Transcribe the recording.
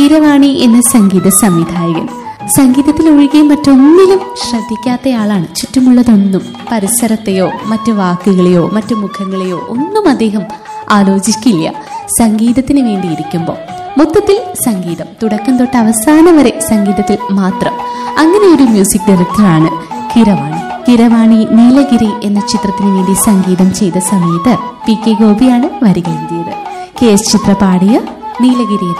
കീരവാണി എന്ന സംഗീത സംവിധായകൻ. സംഗീതത്തിലൊഴികെ മറ്റൊന്നിലും ശ്രദ്ധിക്കാത്തയാളാണ്. ചുറ്റുമുള്ളതൊന്നും, പരിസരത്തെയോ മറ്റു വാക്കുകളെയോ മറ്റു മുഖങ്ങളെയോ ഒന്നും അദ്ദേഹം ആലോചിക്കില്ല. സംഗീതത്തിന് വേണ്ടി ഇരിക്കുമ്പോൾ മൊത്തത്തിൽ സംഗീതം, തുടക്കം തൊട്ട് അവസാനം വരെ സംഗീതത്തിൽ മാത്രം. അങ്ങനെ ഒരു മ്യൂസിക് ഡയറക്ടറാണ് കീരവാണി. കീരവാണി നീലഗിരി എന്ന ചിത്രത്തിന് വേണ്ടി സംഗീതം ചെയ്ത സമയത്ത് PK ഗോപിയാണ് വരികൾ എഴുതിയത്. KS ചിത്ര പാടിയ നീലഗിരി എന്ന